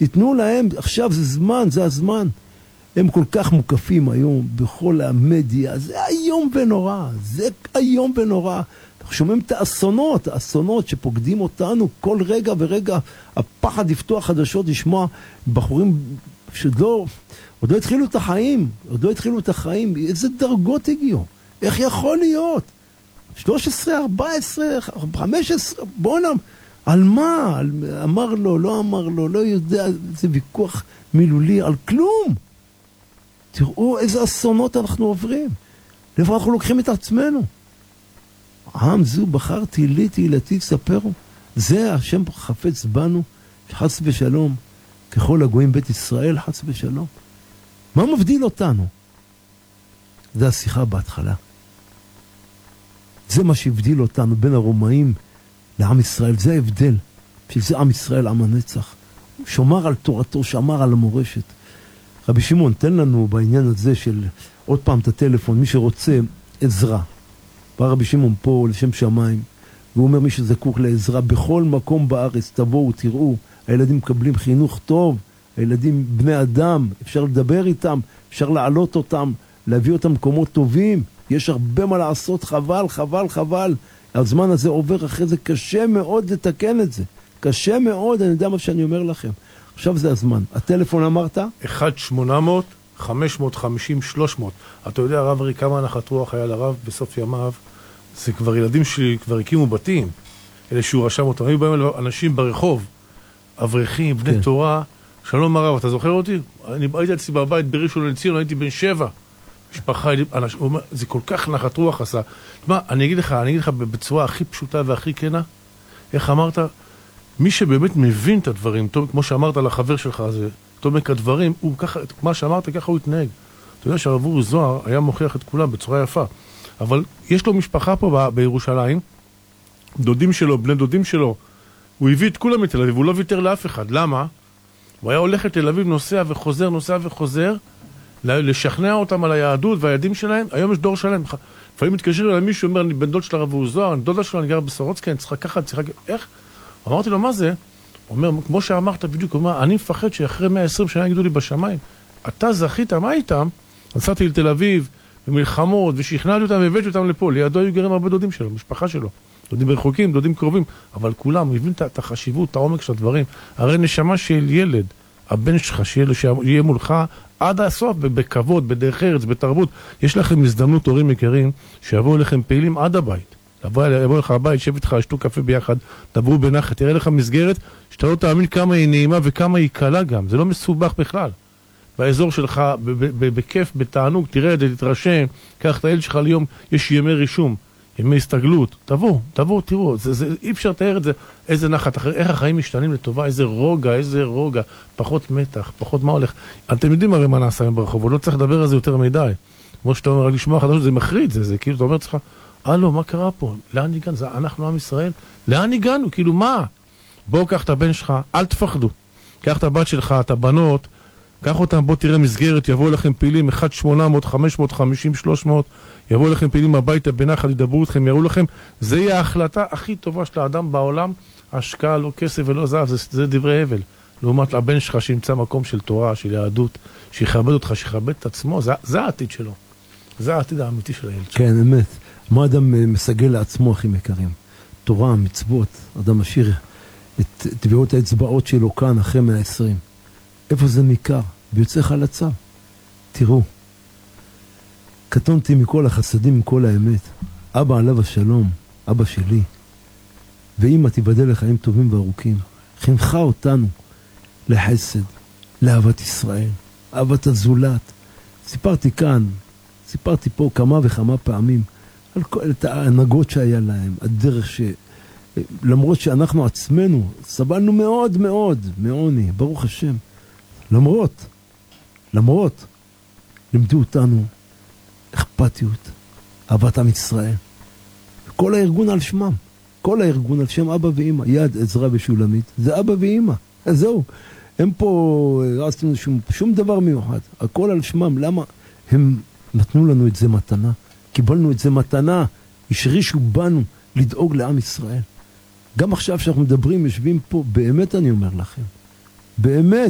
תיתנו להם, עכשיו זה זמן, זה הזמן. הם כל כך מוקפים היום בכל המדיה, זה איום ונורא, זה איום ונורא. אנחנו שומעים את האסונות שפוקדים אותנו כל רגע ורגע, הפחד לפתוח חדשות, לשמוע בחורים עוד לא התחילו את החיים, איזה דרגות הגיעו, איך יכול להיות? 13, 14, 15, בואו על מה? אמר לו, לא אמר לו, לא יודע, זה ויכוח מילולי על כלום. תראו איזה אסונות אנחנו עוברים. לאיפה אנחנו לוקחים את עצמנו? עם זו בחרתי לי תהילתי ספרו. זה השם חפץ בנו, חס ושלום, ככל הגויים בית ישראל, חס ושלום. מה מבדיל אותנו? זה השיחה בהתחלה. זה מה שהבדיל אותנו בין הרומאים לעם ישראל. זה ההבדל. שזה עם ישראל, עם הנצח. שומר על תורתו, שמר על המורשת. רבי שמעון, תן לנו בעניין הזה של עוד פעם את הטלפון, מי שרוצה עזרה. בא רבי שמעון פה לשם שמיים, והוא אומר מי שזקוק לעזרה בכל מקום בארץ, תבואו, תראו, הילדים מקבלים חינוך טוב, הילדים בני אדם, אפשר לדבר איתם, אפשר לעלות אותם, להביא אותם מקומות טובים, יש הרבה מה לעשות, חבל. הזמן הזה עובר אחרי זה, קשה מאוד לתקן את זה. קשה מאוד, אני יודע מה שאני אומר לכם. עכשיו זה הזמן. הטלפון אמרת? 1-800-550-300. אתה יודע, הרב הרי כמה הנחת רוח היה לרב בסוף ימיו, זה כבר ילדים שכבר הקימו בתים, אלה שהוא רשם אותם. היו בהם אנשים ברחוב, אברכים, בני תורה, שלום הרב, אתה זוכר אותי? אני הייתי אצלי בבית בראשון לציון, הייתי בן 7. משפחה, זה כל כך נחת רוח עשה. תשמע, אני אגיד לך בצורה הכי פשוטה והכי כנה, איך אמרת? מי שבאמת מבין את הדברים, כמו שאמרת לחבר שלך הזה, תומק הדברים, הוא ככה, מה שאמרת, ככה הוא התנהג. אתה יודע שהרב אורי זוהר היה מוכיח את כולם בצורה יפה. אבל יש לו משפחה פה בירושלים, דודים שלו, בני דודים שלו, הוא הביא את כולם מתל אביב, הוא לא ויתר לאף אחד. למה? הוא היה הולך לתל אביב, נוסע וחוזר, לשכנע אותם על היהדות והילדים שלהם. היום יש דור שלהם. לפעמים מתקשר אליי מישהו, אומר, אני בן דוד של הרב אורי זוהר, דודה שלו, אני גר בסורוצקי, אני צריכה ככה, איך? אמרתי לו, מה זה? הוא אומר, כמו שאמרת בדיוק, הוא אומר, אני מפחד שאחרי 120 שנה יגידו לי בשמיים, אתה זכית, מה איתם? נסעתי לתל אביב, במלחמות, ושכנעתי אותם, והבאתי אותם לפה, לידו היו גרים הרבה דודים שלו, משפחה שלו, דודים רחוקים, דודים קרובים, אבל כולם, הבין את החשיבות, את העומק של הדברים. הרי נשמה של ילד, הבן שלך, שיהיה מולך עד הסוף, בכבוד, בדרך ארץ, בתרבות. יש לכם הזדמנות, הורים יקרים, שיבואו לכם פעילים עד הבית. יבוא לך הבית, שב איתך, שתו קפה ביחד, דברו בנחת, תראה לך מסגרת שאתה לא תאמין כמה היא נעימה וכמה היא קלה גם, זה לא מסובך בכלל. באזור שלך, בכיף, בתענוג, תראה את זה, תתרשם, קח את הילד שלך ליום, יש ימי רישום, ימי הסתגלות, תבואו, תראו, אי אפשר לתאר את זה, איזה נחת, איך החיים משתנים לטובה, איזה רוגע, פחות מתח, פחות מה הולך. אתם יודעים הרי מה נעשה היום ברחוב, לא צריך לדבר על זה יותר מדי. כמו שאתה אומר, לשמוע חדשות, זה מחריד, זה כאילו, אתה אומר לך, הלו, מה קרה פה? לאן הגענו? אנחנו עם ישראל? לאן הגענו? כאילו, מה? בוא, קח את הבן שלך, אל תפחדו. קח את הבת שלך, את הבנות, קח אותם, בוא תראה מסגרת, יבואו לכם פעילים, 1-800-550-300, יבואו לכם פעילים הביתה, בנחת, ידברו אתכם, יראו לכם, זה יהיה ההחלטה הכי טובה של האדם בעולם, השקעה, לא כסף ולא זהב, זה דברי הבל. לעומת הבן שלך שימצא מקום של תורה, של יהדות, שיכבד אותך, שיכבד את עצמו, זה העתיד שלו. זה העתיד האמיתי של הילד. כן, אמת. מה אדם מסגל לעצמו, אחים יקרים? תורה, מצוות, אדם משאיר את טביעות האצבעות שלו כאן אחרי 120. איפה זה ניכר? ויוצא חלצה. תראו, קטונתי מכל החסדים, מכל האמת. אבא עליו השלום, אבא שלי, ואמא תיבדל לחיים טובים וארוכים, חינכה אותנו לחסד, לאהבת ישראל, אהבת הזולת. סיפרתי פה כמה וכמה פעמים, על כל את ההנהגות שהיה להם, הדרך למרות שאנחנו עצמנו סבלנו מאוד מאוד מעוני, ברוך השם, למרות לימדו אותנו אכפתיות, אהבת עם ישראל, כל הארגון על שם אבא ואמא, יד עזרא ושולמית, זה אבא ואמא, אז זהו, הם פה עשינו שום דבר מיוחד, הכל על שמם. למה? הם נתנו לנו את זה מתנה, קיבלנו את זה מתנה, השרישו בנו לדאוג לעם ישראל. גם עכשיו שאנחנו מדברים, יושבים פה, באמת אני אומר לכם, באמת,